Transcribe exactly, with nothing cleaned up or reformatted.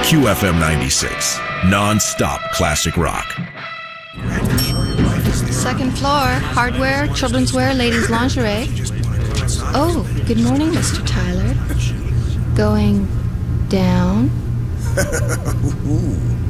Q F M ninety-six, non-stop classic rock. Second floor, hardware, children's wear, ladies' lingerie. Oh, good morning, Mister Tyler. Going down?